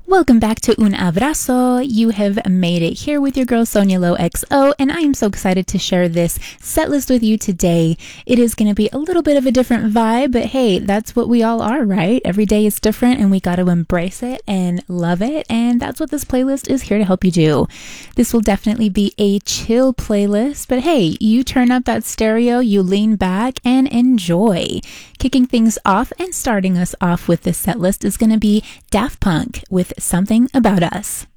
Welcome back to Un Abrazo. You have made it here with your girl Sonia Lo XO, and I am so excited to share this set list with you today. It is going to be a little bit of a different vibe, but hey, that's what we all are, right? Every day is different and we got to embrace it and love it, and that's what this playlist is here to help you do. This will definitely be a chill playlist, but hey, you turn up that stereo, you lean back and enjoy. Kicking things off and starting us off with this set list is going to be Daft Punk with Something About Us.